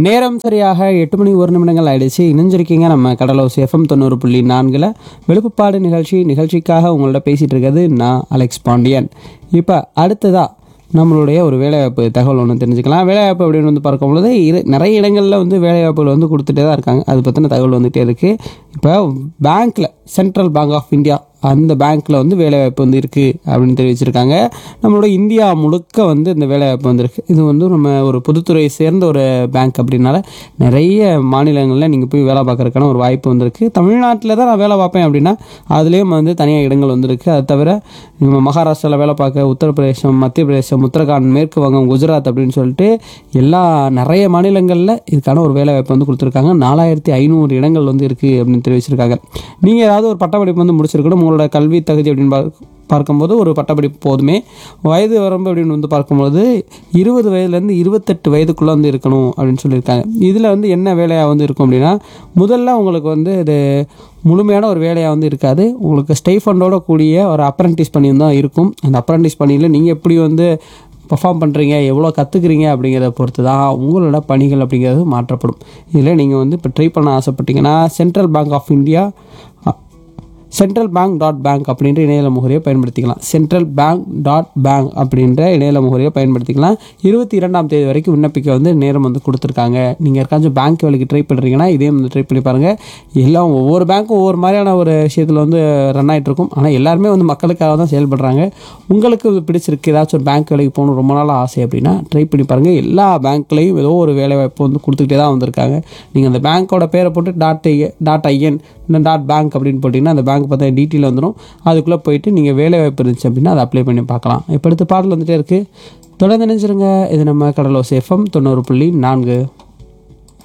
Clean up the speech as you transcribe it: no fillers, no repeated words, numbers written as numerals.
நேரம் சரியாக 8 மணி 1 நிமிடங்கள் ஆயிடுச்சு. இணைஞ்சிருக்கீங்க நம்ம கடலோசை எஃப்எம் 90.4 விழுப்புப்பாடு நிகழ்ச்சிக்காக உங்களோட பேசிகிட்டு இருக்கிறது நான் அலெக்ஸ் பாண்டியன். இப்போ அடுத்ததாக நம்மளுடைய ஒரு வேலைவாய்ப்பு தகவல் ஒன்று தெரிஞ்சுக்கலாம். வேலைவாய்ப்பு அப்படின்னு வந்து பார்க்கும்பொழுது நிறைய இடங்களில் வந்து வேலைவாய்ப்புகள் வந்து கொடுத்துட்டே தான் இருக்காங்க. அது பற்றின தகவல் வந்துகிட்டே இருக்குது. இப்போ பேங்க்கில் சென்ட்ரல் பேங்க் ஆஃப் இந்தியா அந்த பேங்க்கில் வந்து வேலைவாய்ப்பு வந்து இருக்குது அப்படின்னு தெரிவிச்சிருக்காங்க. நம்மளோட இந்தியா முழுக்க வந்து இந்த வேலைவாய்ப்பு வந்துருக்கு. இது வந்து நம்ம ஒரு பொதுத்துறையை சேர்ந்த ஒரு பேங்க் அப்படின்னால நிறைய மாநிலங்களில் நீங்கள் போய் வேலை பார்க்குறதுக்கான ஒரு வாய்ப்பு வந்திருக்கு. தமிழ்நாட்டில் தான் நான் வேலை பார்ப்பேன் அப்படின்னா அதுலேயும் வந்து தனியாக இடங்கள் வந்திருக்கு. அது தவிர நம்ம மகாராஷ்டிராவில் வேலை பார்க்க உத்தரப்பிரதேசம், மத்திய பிரதேசம், உத்தரகாண்ட், மேற்கு வங்கம், குஜராத் அப்படின்னு சொல்லிட்டு நிறைய மாநிலங்களில் இதுக்கான ஒரு வேலைவாய்ப்பு வந்து கொடுத்துருக்காங்க. 4500 இடங்கள் வந்து இருக்குது அப்படின்னு தெரிவிச்சிருக்காங்க. நீங்கள் ஏதாவது ஒரு பட்டப்படிப்பு வந்து முடிச்சிருக்கணும். உங்களோட கல்வி தகுதி அப்படின்னு பார்க்கும்போது ஒரு பட்டப்படிப்பு போதுமே. வயது வரம்பு அப்படின்னு வந்து பார்க்கும்போது 20 வயதுலேருந்து 28 வயதுக்குள்ளே வந்து இருக்கணும் அப்படின்னு சொல்லியிருக்காங்க. இதில் வந்து என்ன வேலையாக வந்து இருக்கும் அப்படின்னா, முதல்ல உங்களுக்கு வந்து இது முழுமையான ஒரு வேலையாக வந்து இருக்காது. உங்களுக்கு ஸ்டைஃபண்டோட கூடிய ஒரு அப்ரண்டிஸ் பணி தான் இருக்கும். அந்த அப்ரண்டிஸ் பணியில் நீங்கள் எப்படி வந்து பர்ஃபார்ம் பண்ணுறீங்க, எவ்வளோ கற்றுக்குறீங்க அப்படிங்கிறத பொறுத்து தான் உங்களோட பணிகள் அப்படிங்கிறது மாற்றப்படும். இதில் நீங்கள் வந்து இப்போ ட்ரை பண்ண ஆசைப்பட்டீங்கன்னா central bank of India centralbank.bank அப்படின்ற இணையதள முகவரியை பயன்படுத்திக்கலாம். centralbank.bank அப்படின்ற இணையதள முகவரியை பயன்படுத்திக்கலாம். 22ஆம் தேதி வரைக்கும் விண்ணப்பிக்க வந்து நேரம் வந்து கொடுத்துருக்காங்க. நீங்கள் யாருக்காச்சும் பேங்க் வேலைக்கு ட்ரை பண்ணுறீங்கன்னா இதே வந்து ட்ரை பண்ணி பாருங்கள். எல்லாம் ஒவ்வொரு பேங்க்கும் ஒவ்வொரு மாதிரியான ஒரு விஷயத்தில் வந்து ரன் ஆகிட்டு இருக்கும். ஆனால் எல்லாருமே வந்து மக்களுக்காக தான் செயல்படுறாங்க. உங்களுக்கு இது பிடிச்சிருக்கு, ஏதாச்சும் ஒரு பேங்க் வேலைக்கு போகணும் ரொம்ப நாள் ஆசை அப்படின்னா ட்ரை பண்ணி பாருங்கள். எல்லா பேங்க்லேயும் ஏதோ ஒரு வேலை வாய்ப்பு வந்து கொடுத்துக்கிட்டே தான் வந்திருக்காங்க. நீங்கள் அந்த பேங்க்கோட பேரை போட்டு .in .bank அப்படின்னு போட்டிங்கன்னா அந்த பேங்க் பார்த்தா டீட்டெயில் வந்துடும். அதுக்குள்ளே போயிட்டு நீங்கள் வேலை வாய்ப்பு இருந்துச்சு அப்படின்னா அதை அப்ளை பண்ணி பார்க்கலாம். இப்போ அடுத்த பாடல் வந்துகிட்டே இருக்குது. தொடர்ந்து நினைச்சிருங்க. இது நம்ம கடலோசை எஃப்எம் 90.4.